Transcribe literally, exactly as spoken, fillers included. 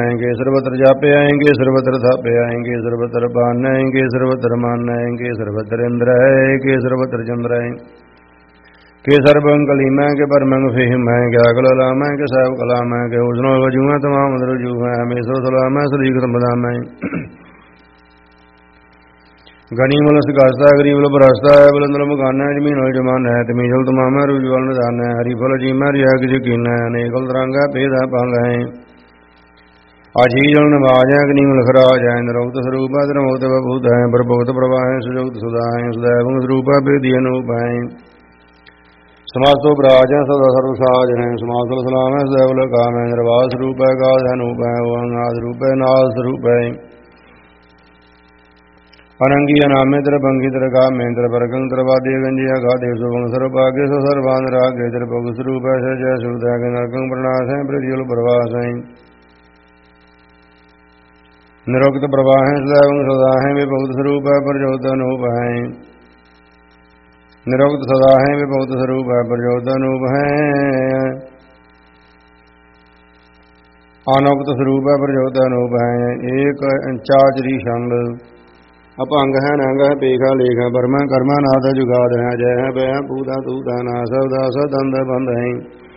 आएंगे सर्वत्र जापे आएंगे सर्वत्र थापे आएंगे सर्वत्र बान आएंगे सर्वत्र मान आएंगे सर्वत्र इंद्र आएंगे सर्वत्र चंद्र आएंगे के सर्वं कलीमा के परमंग फिहिम है के अगल लाम है के साहब कलाम है के उसनो वजूह तमाम दरुजू है हमेशा सलाम है सलीक संबदाम है गनी मलस गास्ता गरीब बरसता है बुलंद मकान है जमीन और जमान है तमीजल तमाम है रुजवाल निदान है हरी फल जीमा रिया की यकीन है अनेकल तरंगा पेद है पांग है आजीजन नवाज है अग्निम लखराज है नरोक्त स्वरूप है धर्मोक्त भूत है प्रभुक्त प्रभा है सुजोक्त सुधा है सदैव स्वरूप है वेदी अनूप है समास्तो ब्राज है सदा सर्वसाज है समासल सलाम है सदैव लकाम है निर्वास रूप है गाध है अनूप है ओंगाद रूप है नाद स्वरूप है अनंगी अनामे तिर भंगी तिर का मेन्द्र परगंग त्रवादे गंजिया गा देव सुभंग सर्वभाग्य सर्वान राग तिर भोग स्वरूप है जय सुधा के नरकंग प्रणाश है प्रतिल प्रवास है निरोक्त प्रभा है सदैव सदा है वे बहुत स्वरूप है प्रजोत अनूप है निरोक्त सदा है वे बहुत स्वरूप है प्रजोत अनूप है अनोक्त स्वरूप है प्रजोत अनूप है एक चाचरी छंद अपंग है नंग है पेखा लेख है बर्मा कर्मा नाथ जुगाद है जय है वह पूता तूता ना सबदा सदंद बंद है